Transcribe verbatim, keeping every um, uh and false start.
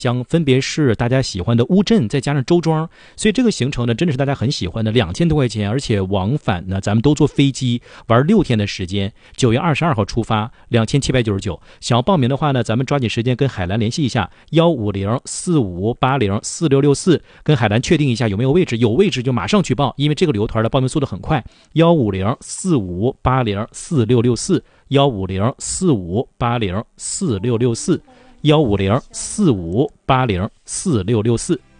将分别是大家喜欢的乌镇再加上周庄，所以这个行程呢真的是大家很喜欢的，两千多块钱，而且往返呢咱们都坐飞机玩六天的时间，九月二十二号出发，两千七百九十九。想要报名的话呢，咱们抓紧时间跟海蓝联系一下，幺五零四五八零四六六四，跟海蓝确定一下有没有位置，有位置就马上去报，因为这个旅游团的报名速度很快，幺五零四五八零四六六四，幺五零四五八零四六六四，幺五零四五八零四六六四。